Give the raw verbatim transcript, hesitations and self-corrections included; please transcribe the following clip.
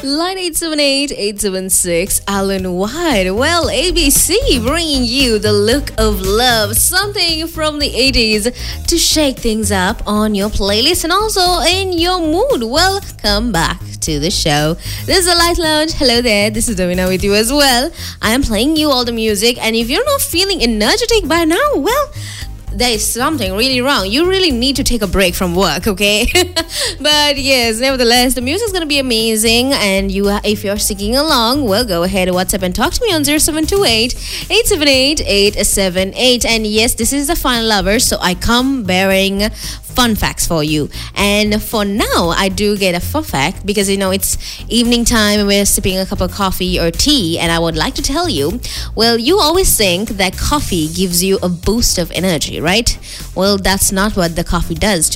Line eight seven eight, eight seven six, Alan White. Well, A B C bringing you the look of love, something from the eighties to shake things up on your playlist and also in your mood. Welcome back to the show. This is the Light Lounge. Hello there, this is Domina with you as well. I am playing you all the music, and if you're not feeling energetic by now, well, there is something really wrong. You really need to take a break from work, okay? But yes, nevertheless, the music's gonna be amazing, and you, if you're singing along, well, go ahead, WhatsApp and talk to me on zero seven two eight, eight seven eight, eight seven eight. And yes, this is the final lover, so I come bearing fun facts for you. And for now, I do get a fun fact because, you know, it's evening time and we're sipping a cup of coffee or tea, and I would like to tell you, well, you always think that coffee gives you a boost of energy, right? Well, that's not what the coffee does to